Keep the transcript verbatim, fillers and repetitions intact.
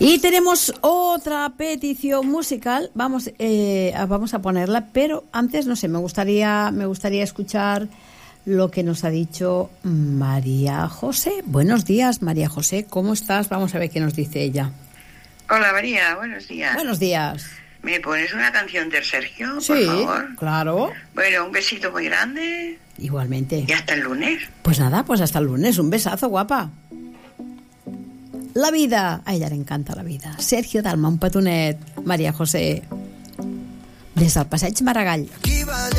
Y tenemos otra petición musical, vamos, eh, vamos a ponerla, pero antes, no sé, me gustaría, me gustaría escuchar lo que nos ha dicho María José. Buenos días, María José, ¿cómo estás? Vamos a ver qué nos dice ella. Hola, María, buenos días. Buenos días. ¿Me pones una canción del Sergio, por sí, favor? Sí, claro. Bueno, un besito muy grande. Igualmente. Y hasta el lunes. Pues nada, pues hasta el lunes. Un besazo, guapa. La vida. A ella le encanta la vida. Sergio Dalma, un petonet. María José. Des del Passeig Maragall.